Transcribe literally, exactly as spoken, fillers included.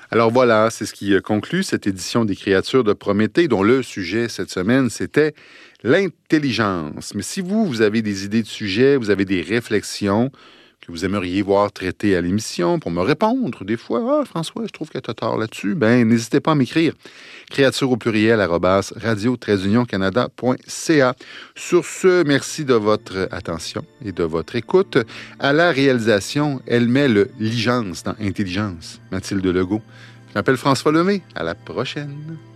Alors voilà, c'est ce qui conclut cette édition des Créatures de Prométhée, dont le sujet cette semaine, c'était l'intelligence. Mais si vous, vous avez des idées de sujets, vous avez des réflexions que vous aimeriez voir traitées à l'émission, pour me répondre des fois, « Ah, François, je trouve que tu as tort là-dessus », ben n'hésitez pas à m'écrire. Créature au pluriel, arrobas, radio-canada.ca. Sur ce, merci de votre attention et de votre écoute. À la réalisation, elle met le ligence dans intelligence. Mathilde Legault. Je m'appelle François Lemay. À la prochaine.